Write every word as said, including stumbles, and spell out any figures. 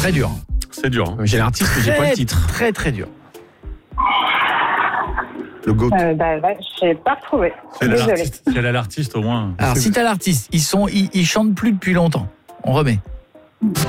très dur. C'est dur. Hein. J'ai l'artiste, mais j'ai pas le titre. Très, très dur. Le GOAT. Euh, bah, ouais, je n'ai pas retrouvé. C'est là Désolée. l'artiste. C'est là l'artiste au moins. Alors, si t'as l'artiste, ils, sont, ils, ils chantent plus depuis longtemps. On remet.